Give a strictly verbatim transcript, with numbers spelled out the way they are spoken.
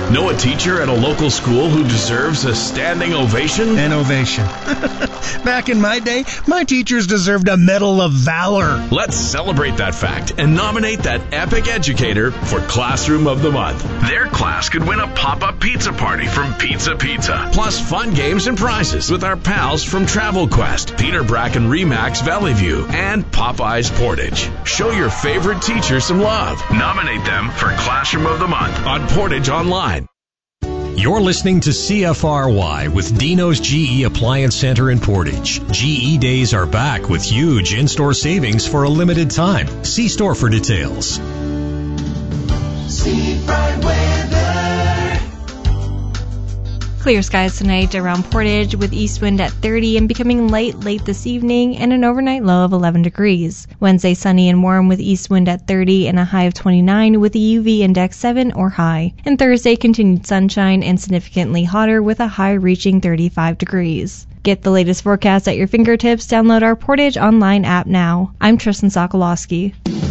Know a teacher at a local school who deserves a standing ovation? An ovation. Back in my day, my teachers deserved a Medal of Valor. Let's celebrate that fact and nominate that epic educator for Classroom of the Month. Their class could win a pop-up pizza party from Pizza Pizza, plus fun games and prizes with our pals from Travel Quest, Peter Bracken Remax Valley View, and Popeyes Portage. Show your favorite teacher some love. Nominate them for Classroom of the Month on Portage Online. You're listening to C F R Y with Dino's G E Appliance Center in Portage. G E Days are back with huge in-store savings for a limited time. See store for details. Seafront weather. Clear skies tonight around Portage with east wind at thirty and becoming light late this evening and an overnight low of eleven degrees. Wednesday sunny and warm with east wind at thirty and a high of twenty-nine with a U V index seven or high. And Thursday continued sunshine and significantly hotter with a high reaching thirty-five degrees. Get the latest forecast at your fingertips. Download our Portage Online app now. I'm Tristan Sokolowski.